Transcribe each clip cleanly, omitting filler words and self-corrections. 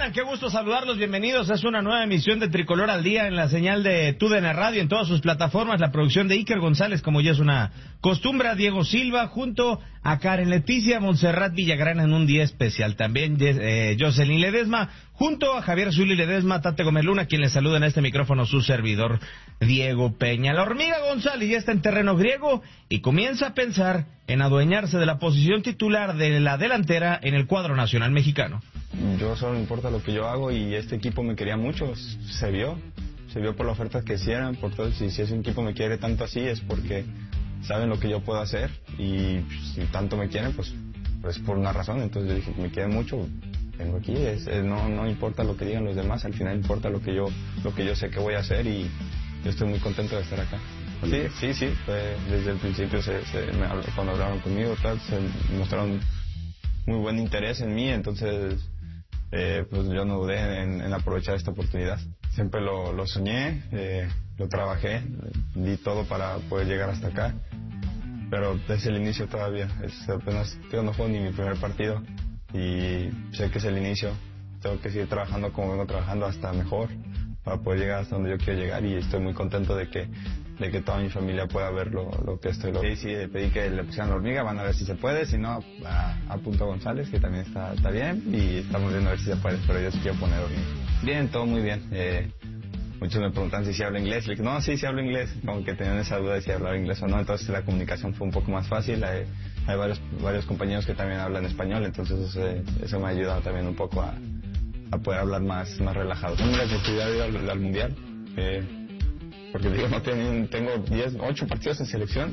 andan? Qué gusto saludarlos, bienvenidos. Es una nueva emisión de Tricolor al Día en la señal de TUDN Radio, en todas sus plataformas. La producción de Iker González, como ya es una costumbre, a Diego Silva, junto a Karen Leticia, Montserrat Villagrán en un día especial. También Jocelyn Ledesma, junto a Javier Zuli Ledesma, Tate Gómez Luna, quien les saluda en este micrófono, su servidor Diego Peña. La hormiga González ya está en terreno griego y comienza a pensar en adueñarse de la posición titular de la delantera en el cuadro nacional mexicano. Yo solo me importa lo que yo hago y este equipo me quería mucho, se vio por la oferta que hicieran, por todo. Si ese equipo me quiere tanto así es porque saben lo que yo puedo hacer y si tanto me quieren, pues por una razón. Entonces yo dije, me quieren mucho, vengo aquí, no importa lo que digan los demás, al final importa lo que yo sé que voy a hacer y yo estoy muy contento de estar acá. Sí, desde el principio cuando hablaron conmigo, se mostraron muy buen interés en mí, entonces pues yo no dudé en aprovechar esta oportunidad. Siempre lo soñé, lo trabajé, di todo para poder llegar hasta acá, pero desde el inicio todavía, apenas no juego ni mi primer partido y sé que es el inicio, tengo que seguir trabajando como vengo trabajando hasta mejor para poder llegar hasta donde yo quiero llegar y estoy muy contento de que toda mi familia pueda ver lo que estoy logrando. Sí, pedí que le pusieran la hormiga, van a ver si se puede, si no, a Punto González, que también está bien, y estamos viendo a ver si se puede, pero yo sí quiero poner hormiga. Bien, todo muy bien. Muchos me preguntan si hablo inglés, le dije, no, sí hablo inglés, como que tenían esa duda de si hablaba inglés o no, entonces la comunicación fue un poco más fácil, hay varios compañeros que también hablan español, entonces eso me ha ayudado también un poco a poder hablar más relajado. Tengo la necesidad de ir al Mundial, porque digo, tengo 8 partidos en selección,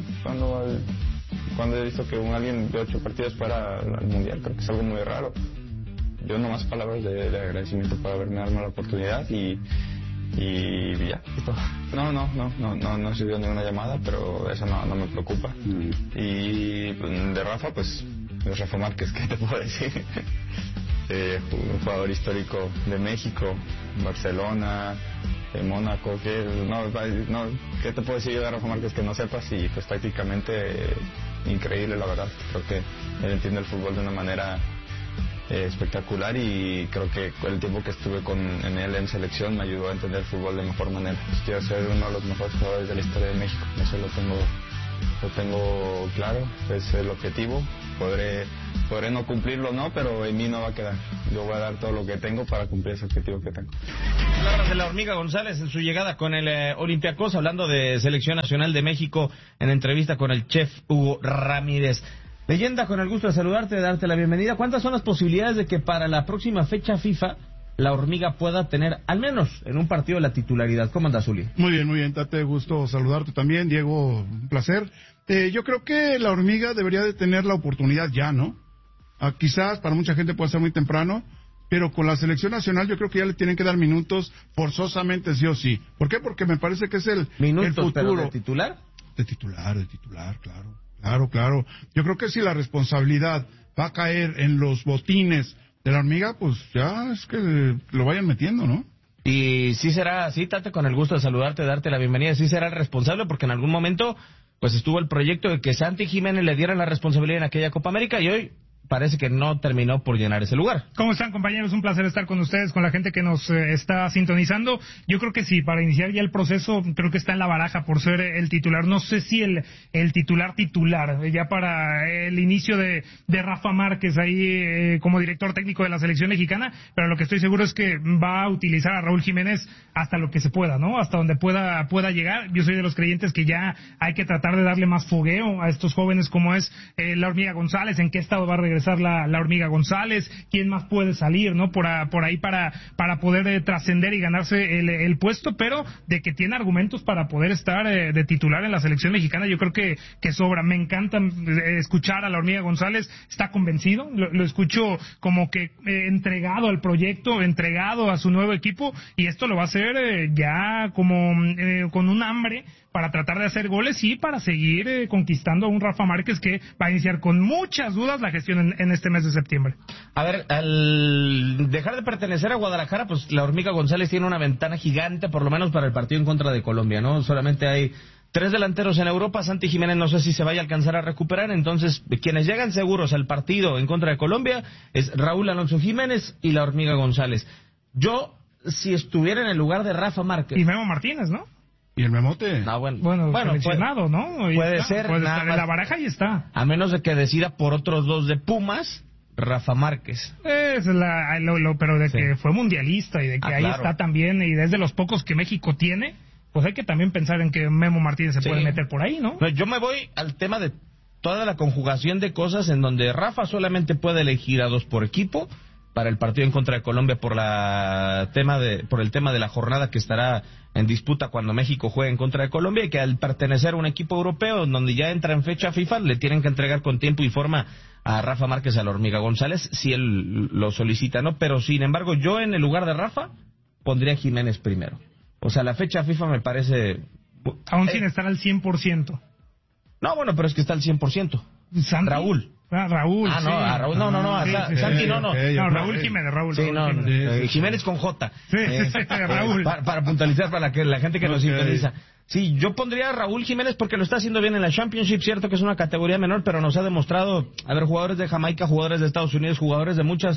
cuando he visto que alguien de 8 partidos fuera al Mundial, creo que es algo muy raro. Yo nomás palabras de agradecimiento por haberme dado la oportunidad y ya, listo. No he recibido ninguna llamada, pero eso no me preocupa. Y de Rafa, pues Rafa Márquez, ¿qué te puedo decir? Un jugador histórico de México, Barcelona, Mónaco, ¿qué te puedo decir yo de Rafa Márquez que no sepas? Y pues prácticamente increíble, la verdad. Creo que él entiende el fútbol de una manera espectacular y creo que el tiempo que estuve en él en selección me ayudó a entender el fútbol de mejor manera. Quiero ser uno de los mejores jugadores de la historia de México, eso lo tengo claro, es el objetivo. Podré no cumplirlo, pero en mí no va a quedar. Yo voy a dar todo lo que tengo para cumplir ese objetivo que tengo. Palabras de la hormiga González en su llegada con el Olympiacos, hablando de Selección Nacional de México en entrevista con el chef Hugo Ramírez. Leyenda, con el gusto de saludarte, de darte la bienvenida. ¿Cuántas son las posibilidades de que para la próxima fecha FIFA la hormiga pueda tener, al menos en un partido, la titularidad? ¿Cómo andas, Zuli? Muy bien, Tate, gusto saludarte también. Diego, un placer. Yo creo que la hormiga debería de tener la oportunidad ya, ¿no? Quizás para mucha gente puede ser muy temprano, pero con la selección nacional yo creo que ya le tienen que dar minutos forzosamente, sí o sí. ¿Por qué? Porque me parece que es el futuro. ¿Pero de titular? De titular, claro. Yo creo que si la responsabilidad va a caer en los botines de la hormiga, pues ya es que lo vayan metiendo, ¿no? Y sí será así, Tate, con el gusto de saludarte, de darte la bienvenida, sí será el responsable, porque en algún momento pues estuvo el proyecto de que Santi Jiménez le diera la responsabilidad en aquella Copa América y hoy parece que no terminó por llenar ese lugar. ¿Cómo están, compañeros? Un placer estar con ustedes, con la gente que nos está sintonizando. Yo creo que sí, para iniciar ya el proceso, creo que está en la baraja por ser el titular. No sé si el titular, ya para el inicio de Rafa Márquez ahí como director técnico de la selección mexicana, pero lo que estoy seguro es que va a utilizar a Raúl Jiménez hasta lo que se pueda, ¿no? Hasta donde pueda llegar. Yo soy de los creyentes que ya hay que tratar de darle más fogueo a estos jóvenes como es la hormiga González, en qué estado va a regresar la hormiga González, quién más puede salir, ¿no? Por ahí para poder trascender y ganarse el puesto, pero de que tiene argumentos para poder estar de titular en la selección mexicana, yo creo que sobra. Me encanta escuchar a la hormiga González, está convencido, lo escucho como que entregado al proyecto, entregado a su nuevo equipo, y esto lo va a hacer ya como con un hambre para tratar de hacer goles y para seguir conquistando a un Rafa Márquez que va a iniciar con muchas dudas la gestión en este mes de septiembre. A ver, al dejar de pertenecer a Guadalajara, pues la hormiga González tiene una ventana gigante, por lo menos para el partido en contra de Colombia, ¿no? Solamente hay 3 delanteros en Europa, Santi Jiménez no sé si se vaya a alcanzar a recuperar, entonces quienes llegan seguros al partido en contra de Colombia es Raúl Alonso Jiménez y la Hormiga González. Yo, si estuviera en el lugar de Rafa Márquez... Y Memo Martínez, ¿no? ¿Y el Memote? No, bueno seleccionado, ¿no? Puede ser. En la baraja ahí está. A menos de que decida por otros 2 de Pumas, Rafa Márquez. Pero de que fue mundialista y de que ahí claro. está también, y desde los pocos que México tiene, pues hay que también pensar en que Memo Martínez se puede meter por ahí, ¿no? Yo me voy al tema de toda la conjugación de cosas en donde Rafa solamente puede elegir a 2 por equipo para el partido en contra de Colombia por el tema de la jornada que estará en disputa cuando México juegue en contra de Colombia, y que al pertenecer a un equipo europeo donde ya entra en fecha FIFA le tienen que entregar con tiempo y forma a Rafa Márquez, a la Hormiga González, si él lo solicita, ¿no? Pero sin embargo, yo en el lugar de Rafa pondría a Jiménez primero. O sea, la fecha FIFA me parece... Aún sin estar al 100%. No, bueno, pero es que está al 100%. ¿Santi? Raúl. Raúl. Ah, no, sí. a Raúl, no, Sí, Santi no. No, Raúl Jiménez, Raúl. Sí, no, Jiménez. Jiménez con J. Sí, Raúl. Para puntualizar para la gente que nos sintoniza. Sí, yo pondría a Raúl Jiménez porque lo está haciendo bien en la Championship, cierto que es una categoría menor, pero nos ha demostrado, jugadores de Jamaica, jugadores de Estados Unidos, jugadores de muchas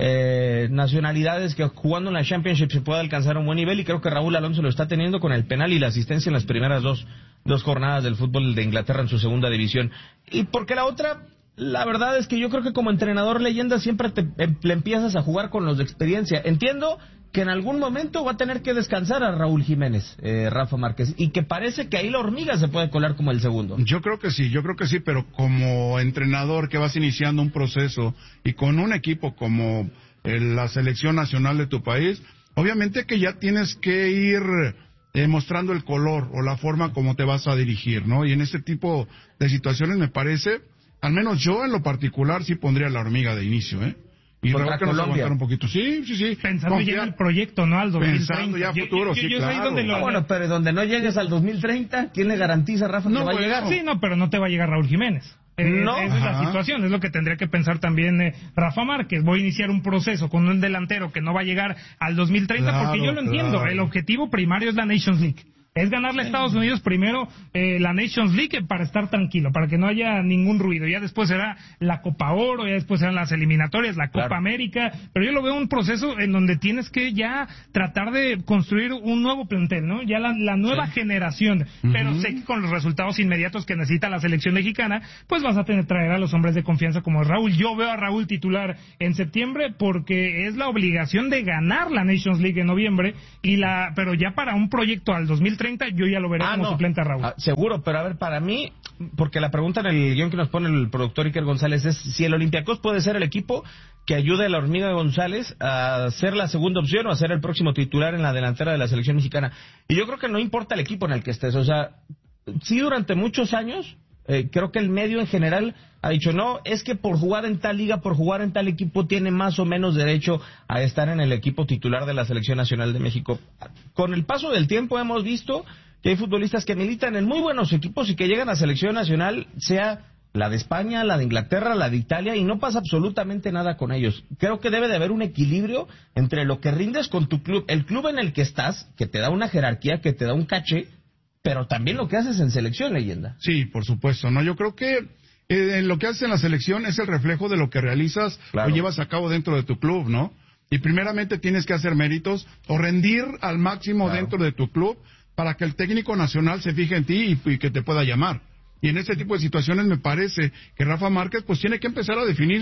nacionalidades que jugando en la Championship se puede alcanzar un buen nivel, y creo que Raúl Alonso lo está teniendo con el penal y la asistencia en las primeras dos jornadas del fútbol de Inglaterra en su segunda división. Y porque la otra... La verdad es que yo creo que como entrenador leyenda siempre le empiezas a jugar con los de experiencia. Entiendo que en algún momento va a tener que descansar a Raúl Jiménez, Rafa Márquez, y que parece que ahí la Hormiga se puede colar como el segundo. Yo creo que sí, pero como entrenador que vas iniciando un proceso y con un equipo como la selección nacional de tu país, obviamente que ya tienes que ir mostrando el color o la forma como te vas a dirigir, ¿no? Y en este tipo de situaciones me parece... Al menos yo en lo particular sí pondría a la Hormiga de inicio, ¿eh? Y contra luego que nos Colombia. aguantar un poquito. Sí. Pensando ya en el proyecto, ¿no? Al 2030. Pensando ya a futuro, sí, claro. Bueno, pero donde no llegues al 2030, ¿quién le garantiza, Rafa, que va a llegar? Sí, no, pero no te va a llegar Raúl Jiménez. No. Esa es la situación, es lo que tendría que pensar también Rafa Márquez. Voy a iniciar un proceso con un delantero que no va a llegar al 2030, porque yo lo entiendo. El objetivo primario es la Nations League. Es ganarle a Estados Unidos primero la Nations League para estar tranquilo, para que no haya ningún ruido. Ya después será la Copa Oro, ya después serán las eliminatorias, la Copa América. Pero yo lo veo un proceso en donde tienes que ya tratar de construir un nuevo plantel, ¿no? Ya la nueva generación. Pero sé que con los resultados inmediatos que necesita la selección mexicana, pues vas a tener que traer a los hombres de confianza como Raúl. Yo veo a Raúl titular en septiembre porque es la obligación de ganar la Nations League en noviembre, pero ya para un proyecto al 2030 yo ya lo veré como suplente a Raúl. Seguro, pero a ver, para mí, porque la pregunta en el guión que nos pone el productor Iker González es si el Olympiacos puede ser el equipo que ayude a la Hormiga González a ser la segunda opción o a ser el próximo titular en la delantera de la selección mexicana. Y yo creo que no importa el equipo en el que estés, o sea, sí durante muchos años, creo que el medio en general ha dicho, no, es que por jugar en tal liga, por jugar en tal equipo, tiene más o menos derecho a estar en el equipo titular de la Selección Nacional de México. Con el paso del tiempo hemos visto que hay futbolistas que militan en muy buenos equipos y que llegan a Selección Nacional, sea la de España, la de Inglaterra, la de Italia, y no pasa absolutamente nada con ellos. Creo que debe de haber un equilibrio entre lo que rindes con tu club, el club en el que estás, que te da una jerarquía, que te da un caché, pero también lo que haces en selección, leyenda. Sí, por supuesto, ¿no? Yo creo que lo que haces en la selección es el reflejo de lo que realizas o llevas a cabo dentro de tu club, ¿no? Y primeramente tienes que hacer méritos o rendir al máximo dentro de tu club para que el técnico nacional se fije en ti y que te pueda llamar. Y en este tipo de situaciones me parece que Rafa Márquez pues tiene que empezar a definir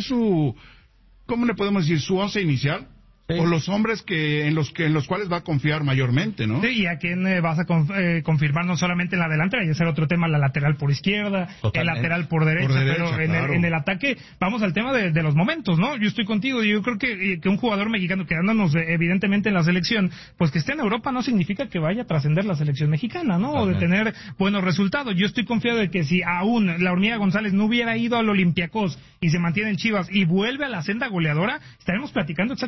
¿cómo le podemos decir? Su once inicial. Sí. O los hombres en los cuales va a confiar mayormente, ¿no? Sí, y a quién vas a confirmar no solamente en la delantera, y ese era otro tema, la lateral por izquierda, el lateral por derecha, pero en el ataque vamos al tema de los momentos, ¿no? Yo estoy contigo, yo creo que un jugador mexicano quedándonos evidentemente en la selección, pues que esté en Europa no significa que vaya a trascender la selección mexicana, ¿no? O de tener buenos resultados. Yo estoy confiado de que si aún la Hormiga González no hubiera ido al Olympiacos y se mantiene en Chivas y vuelve a la senda goleadora, estaremos platicando exactamente de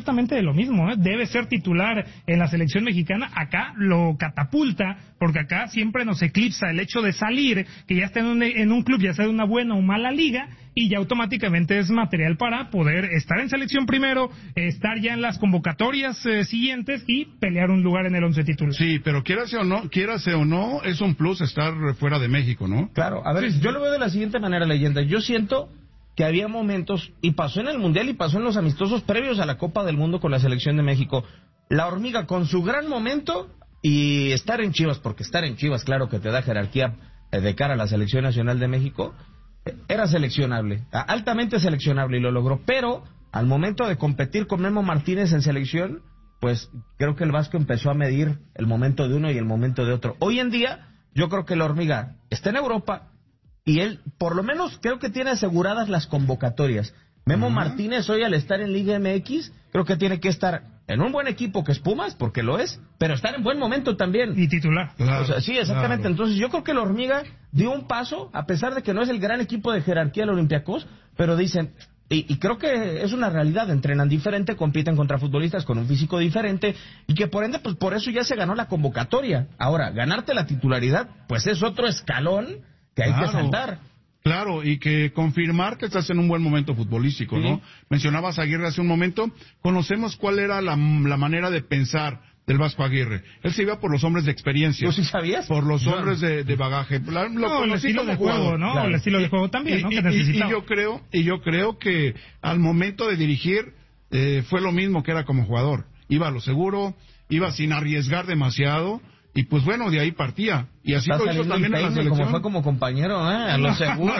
lo mismo, debe ser titular en la selección mexicana. Acá lo catapulta, porque acá siempre nos eclipsa el hecho de salir, que ya está en un club, ya sea de una buena o mala liga, y ya automáticamente es material para poder estar en selección primero, estar ya en las convocatorias siguientes y pelear un lugar en el 11 titular. Sí, pero quierase o no, es un plus estar fuera de México, ¿no? Claro, a ver, yo lo veo de la siguiente manera, Leyenda. Yo siento que había momentos, y pasó en el Mundial y pasó en los amistosos previos a la Copa del Mundo con la selección de México, la Hormiga con su gran momento y estar en Chivas, porque estar en Chivas, claro que te da jerarquía de cara a la selección nacional de México, era seleccionable, altamente seleccionable, y lo logró, pero al momento de competir con Memo Martínez en selección, pues creo que el Vasco empezó a medir el momento de uno y el momento de otro. Hoy en día, yo creo que la Hormiga está en Europa y él, por lo menos, creo que tiene aseguradas las convocatorias. Memo Martínez hoy, al estar en Liga MX, creo que tiene que estar en un buen equipo que es Pumas, porque lo es, pero estar en buen momento también. Y titular. Claro, O sea, sí, exactamente. claro. Entonces yo creo que la Hormiga dio un paso, a pesar de que no es el gran equipo de jerarquía del Olympiacos, pero dicen, y creo que es una realidad, entrenan diferente, compiten contra futbolistas con un físico diferente, y que por ende, pues por eso ya se ganó la convocatoria. Ahora, ganarte la titularidad, pues es otro escalón que hay que saltar. Claro, y que confirmar que estás en un buen momento futbolístico, Sí. ¿no? Mencionabas a Aguirre hace un momento, conocemos cuál era la manera de pensar del Vasco Aguirre. Él se iba por los hombres de experiencia. ¿Tú sí sabías? Por los hombres de bagaje. Lo El conocí estilo como de juego, jugador. ¿no? Claro. El estilo de juego también, ¿no? Que Y necesitaba. yo creo que al momento de dirigir fue lo mismo que era como jugador. Iba a lo seguro, iba sin arriesgar demasiado, y pues bueno, de ahí partía. Y así Está lo hizo saliendo también en la el peine, selección. como fue como compañero, a lo seguro.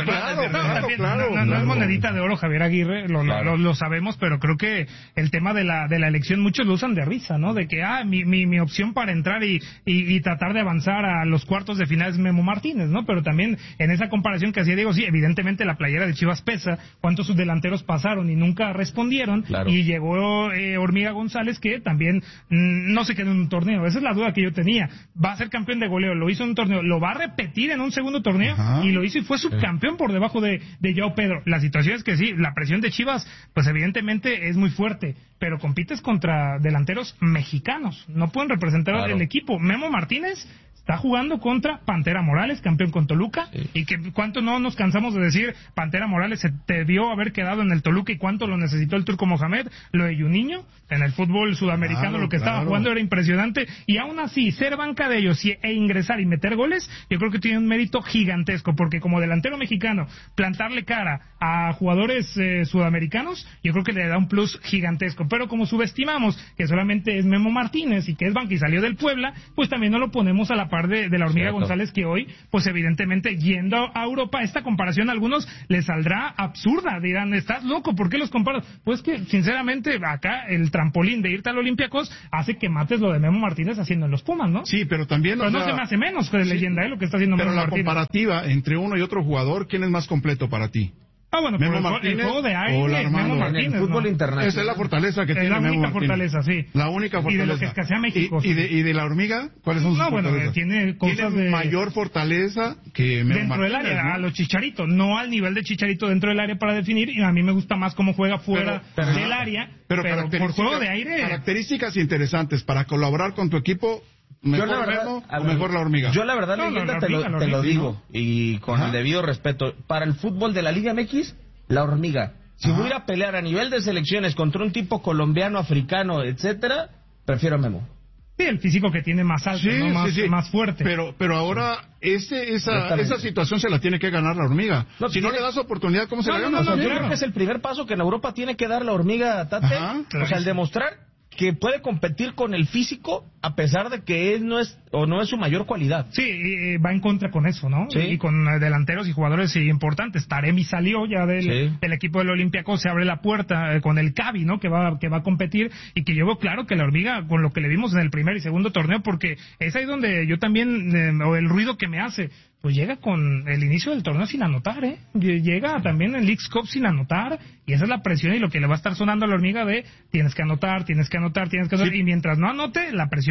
No es monedita de oro Javier Aguirre, Claro. lo sabemos, pero creo que el tema de la elección muchos lo usan de risa, ¿no? De que, mi opción para entrar y tratar de avanzar a los cuartos de final es Memo Martínez, ¿no? Pero también en esa comparación que hacía Diego, sí, evidentemente la playera de Chivas pesa, cuántos sus delanteros pasaron y nunca respondieron, Claro. y llegó Hormiga González, que también no se quedó en un torneo. Esa es la duda que yo tenía. Va a ser campeón de goleo, lo hizo en un torneo, lo va a repetir en un segundo torneo, Ajá. y lo hizo y fue subcampeón por debajo de Joao Pedro. La situación es que sí, la presión de Chivas, pues evidentemente es muy fuerte, pero compites contra delanteros mexicanos, no pueden representar Claro. el equipo. Memo Martínez está jugando contra Pantera Morales, campeón con Toluca, Sí. y que cuánto no nos cansamos de decir, Pantera Morales se debió haber quedado en el Toluca, y cuánto lo necesitó el Turco Mohamed. Lo de Juninho en el fútbol sudamericano, Claro, lo que estaba claro. jugando era impresionante, y aún así ser banca de ellos e ingresar y meter goles, yo creo que tiene un mérito gigantesco, porque como delantero mexicano, plantarle cara a jugadores sudamericanos, yo creo que le da un plus gigantesco. Pero como subestimamos que solamente es Memo Martínez y que es banca y salió del Puebla, pues también no lo ponemos a la par de la Hormiga Cierto. González, que hoy, pues evidentemente yendo a Europa, esta comparación a algunos les saldrá absurda, dirán, estás loco, ¿por qué los comparas? Pues que sinceramente acá el trampolín de irte al Olympiacos hace que mates lo de Memo Martínez haciendo en los Pumas, ¿no? Sí, pero también... Pero o no sea, se me hace menos que de leyenda, lo que está haciendo pero Memo la Martínez. comparativa entre uno y otro jugador, ¿quién es más completo para ti? Bueno, Memo por el Martínez juego de o aire, Larmando. Memo En el Martínez, En el fútbol ¿no? internacional. Esa es la fortaleza que Es tiene la Memo única Martínez. fortaleza, sí. La única Y fortaleza. de lo que escasea México, Y de la Hormiga, ¿cuáles son sus No, bueno, fortalezas? tiene cosas de... mayor fortaleza que Memo dentro del Martínez, área, ¿no? a los Chicharito, no al nivel de Chicharito dentro del área para definir, y a mí me gusta más cómo juega fuera del área, pero por juego de aire... Características interesantes para colaborar con tu equipo, ¿mejor Yo, la verdad, Memo a o ver, mejor la Hormiga? Yo la verdad, No, Leyenda, la te lo Hormiga, digo, y con Ajá. el debido respeto, para el fútbol de la Liga MX, la Hormiga. Si Ajá. voy a ir a pelear a nivel de selecciones contra un tipo colombiano, africano, etcétera, prefiero a Memo. Sí, el físico que tiene más alto, ¿no? Más fuerte. Pero ahora Exactamente. esa situación se la tiene que ganar la Hormiga. No, Si no le das oportunidad, ¿cómo se la gana? O sea, yo claro. creo que es el primer paso que en Europa tiene que dar la Hormiga, Tate. Ajá, o sea, el demostrar que puede competir con el físico a pesar de que él no es su mayor cualidad. Sí, va en contra con eso, ¿no? Sí. Y con delanteros y jugadores importantes. Taremi salió ya del equipo del Olympiacos, se abre la puerta con el Cavi, ¿no? Que va a competir, y que yo veo claro que la Hormiga, con lo que le vimos en el primer y segundo torneo, porque es ahí donde yo también, o el ruido que me hace, pues llega con el inicio del torneo sin anotar, ¿eh? Llega también en Leagues Cup sin anotar, y esa es la presión y lo que le va a estar sonando a la Hormiga de tienes que anotar, y mientras no anote, la presión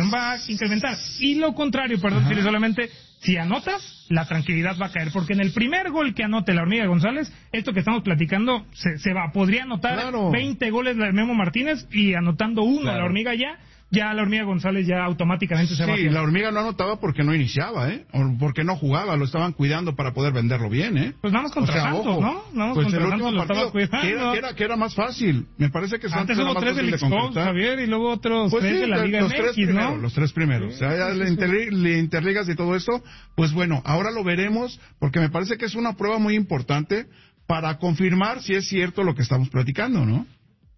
presión va a incrementar. Y lo contrario, perdón, Chile, solamente si anotas, la tranquilidad va a caer, porque en el primer gol que anote la Hormiga González, esto que estamos platicando se va, podría anotar 20 goles de Memo Martínez y anotando uno la Hormiga ya la Hormiga González ya automáticamente se va. Sí, la Hormiga no anotaba porque no iniciaba, o porque no jugaba, lo estaban cuidando para poder venderlo bien, Pues vamos contra Santos, ¿no? Vamos pues contra el Santos, último lo partido, que era más fácil. Me parece que antes Santos hubo era más 3 del fácil de Expos, Javier, y luego otros pues 3 sí, de la Liga MX, ¿no? Los 3 primeros. O sea, ya le interligas y todo esto. Pues bueno, ahora lo veremos, porque me parece que es una prueba muy importante para confirmar si es cierto lo que estamos platicando, ¿no?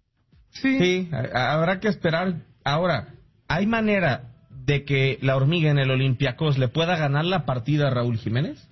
Sí, habrá que esperar. Ahora, ¿hay manera de que la Hormiga en el Olympiacos le pueda ganar la partida a Raúl Jiménez?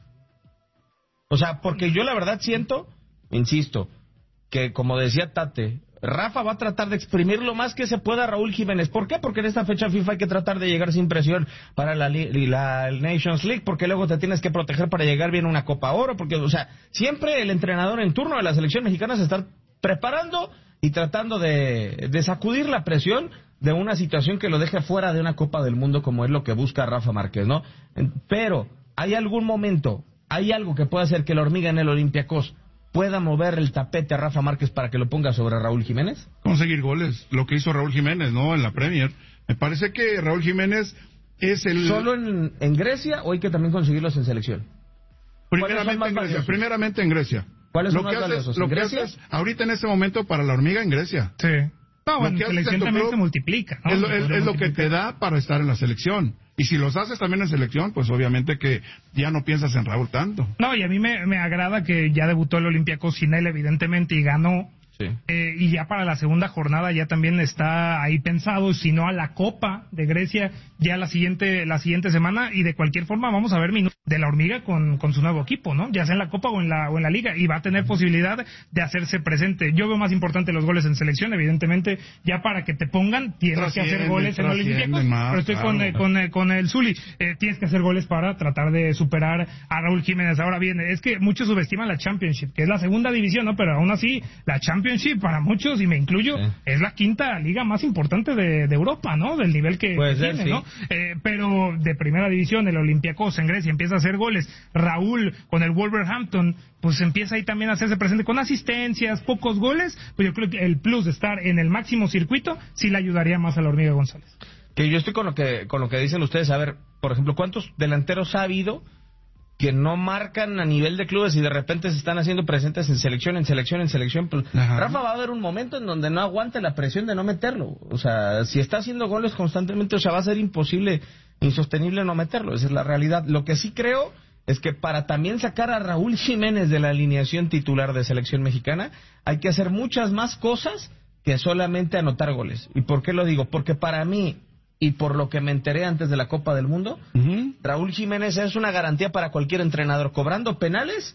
O sea, porque yo la verdad siento, insisto, que como decía Tate, Rafa va a tratar de exprimir lo más que se pueda a Raúl Jiménez. ¿Por qué? Porque en esta fecha FIFA hay que tratar de llegar sin presión para la Nations League, porque luego te tienes que proteger para llegar bien a una Copa Oro, porque, o sea, siempre el entrenador en turno de la selección mexicana se está preparando y tratando de sacudir la presión de una situación que lo deje fuera de una Copa del Mundo, como es lo que busca Rafa Márquez, ¿no? Pero, ¿hay algún momento, hay algo que pueda hacer que la Hormiga en el Olympiacos pueda mover el tapete a Rafa Márquez para que lo ponga sobre Raúl Jiménez? Conseguir goles, lo que hizo Raúl Jiménez, ¿no? En la Premier. Me parece que Raúl Jiménez es el... ¿Solo en Grecia o hay que también conseguirlos en selección? Primeramente en Grecia. ¿Cuáles son más valiosos? Lo que haces ahorita en este momento para la Hormiga en Grecia. Sí. No, en selección también se multiplica, ¿no? Es lo que te da para estar en la selección. Y si los haces también en selección, pues obviamente que ya no piensas en Raúl tanto. No, y a mí me agrada que ya debutó el Olympiacos sin él, evidentemente, y ganó. Sí. Y ya para la segunda jornada ya también está ahí pensado, si no a la Copa de Grecia, ya la siguiente semana, y de cualquier forma vamos a ver minutos de la Hormiga con su nuevo equipo, ¿no? Ya sea en la Copa o en la Liga, y va a tener posibilidad de hacerse presente. Yo veo más importante los goles en selección, evidentemente, ya para que te pongan, tienes que hacer goles en el Olympiacos, pero estoy con el Zuli, tienes que hacer goles para tratar de superar a Raúl Jiménez. Ahora bien, es que muchos subestiman la Championship, que es la segunda división, ¿no? Pero aún así, la Championship para muchos, y me incluyo, es la quinta liga más importante de Europa, ¿no? Del nivel que tiene, ¿no? Pero de primera división, el Olympiacos en Grecia empieza a hacer goles. Raúl con el Wolverhampton, pues empieza ahí también a hacerse presente con asistencias, pocos goles. Pues yo creo que el plus de estar en el máximo circuito sí le ayudaría más a la Hormiga González. Que yo estoy con lo que dicen ustedes. A ver, por ejemplo, ¿cuántos delanteros ha habido que no marcan a nivel de clubes y de repente se están haciendo presentes en selección? Pues, Rafa va a haber un momento en donde no aguante la presión de no meterlo. O sea, si está haciendo goles constantemente, o sea, va a ser imposible, insostenible no meterlo. Esa es la realidad. Lo que sí creo es que para también sacar a Raúl Jiménez de la alineación titular de selección mexicana, hay que hacer muchas más cosas que solamente anotar goles. ¿Y por qué lo digo? Porque para mí, y por lo que me enteré antes de la Copa del Mundo, Raúl Jiménez es una garantía para cualquier entrenador, cobrando penales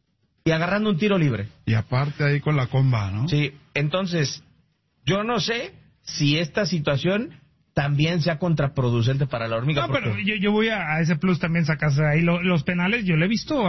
y agarrando un tiro libre. Y aparte ahí con la comba, ¿no? Sí, entonces, yo no sé si esta situación también sea contraproducente para la Hormiga. No, pero yo voy a ese plus también, sacas ahí los penales, yo lo he visto